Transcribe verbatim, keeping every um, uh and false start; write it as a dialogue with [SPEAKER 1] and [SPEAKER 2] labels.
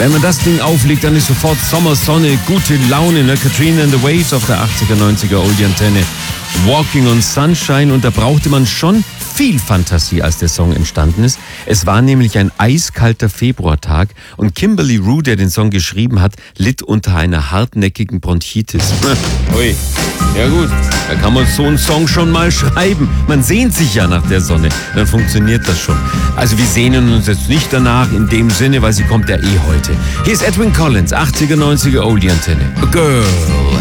[SPEAKER 1] Wenn man das Ding auflegt, dann ist sofort Sommer, Sonne, gute Laune. Ne? Katrina and the Waves auf der achtziger, neunziger Oldie-Antenne. Walking on Sunshine. Und da brauchte man schon viel Fantasie, als der Song entstanden ist. Es war nämlich ein eiskalter Februartag und Kimberly Rue, der den Song geschrieben hat, litt unter einer hartnäckigen Bronchitis. Ui, ja gut, da kann man so einen Song schon mal schreiben. Man sehnt sich ja nach der Sonne, dann funktioniert das schon. Also wir sehnen uns jetzt nicht danach in dem Sinne, weil sie kommt ja eh heute. Hier ist Edwyn Collins, achtziger, neunziger Oldie-Antenne. A Girl